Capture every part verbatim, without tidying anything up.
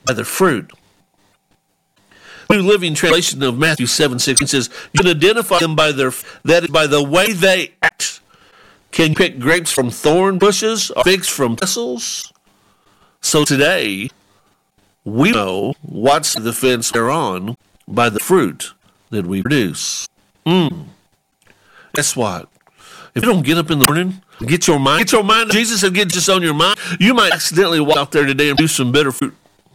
by their fruit. New Living Translation of Matthew seven sixteen says, you can identify them by their, that is, by the way they act. Can you pick grapes from thorn bushes or figs from thistles? So today, we know what's the fence they're on by the fruit that we produce. Mm. Guess what? If you don't get up in the morning, get your mind, get your mind, Jesus and get just on your mind, you might accidentally walk out there today and do some bitter fruit.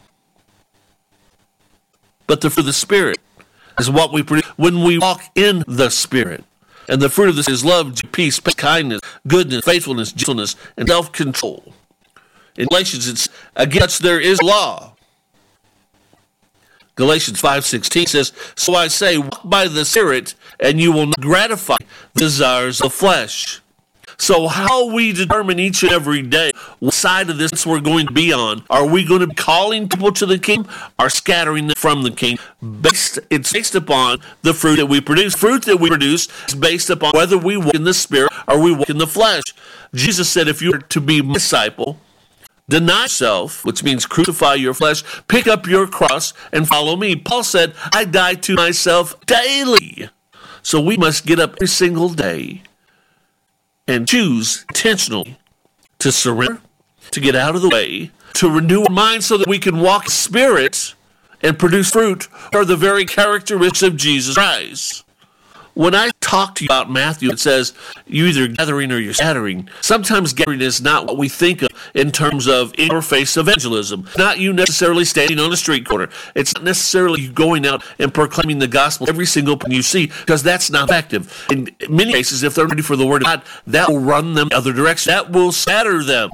But the fruit of the Spirit is what we produce when we walk in the Spirit. And the fruit of this is love, peace, kindness, goodness, faithfulness, gentleness, and self-control. In Galatians, it's against there is law. Galatians five sixteen says, so I say, walk by the Spirit, and you will not gratify the desires of the flesh. So how we determine each and every day what side of this we're going to be on? Are we going to be calling people to the kingdom or scattering them from the kingdom? Based, it's based upon the fruit that we produce. Fruit that we produce is based upon whether we walk in the Spirit or we walk in the flesh. Jesus said, if you are to be my disciple, deny yourself, which means crucify your flesh, pick up your cross, and follow me. Paul said, I die to myself daily. So we must get up every single day and choose intentionally to surrender, to get out of the way, to renew our mind so that we can walk in Spirit and produce fruit are the very characteristics of Jesus Christ. When I talk to you about Matthew, it says you're either gathering or you're scattering. Sometimes gathering is not what we think of in terms of in-your-face evangelism. It's not you necessarily standing on a street corner. It's not necessarily you going out and proclaiming the gospel every single person you see, because that's not effective. In many cases, if they're ready for the word of God, that will run them the other direction. That will scatter them.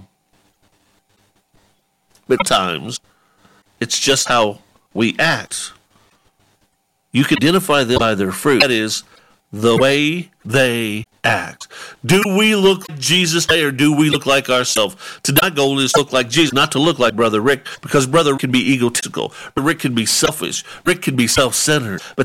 But at times, it's just how we act. You can identify them by their fruit. That is, the way they act. Do we look like Jesus today, or do we look like ourselves? To my goal is to look like Jesus, not to look like Brother Rick, because Brother Rick can be egotistical. Rick can be selfish. Rick can be self-centered. But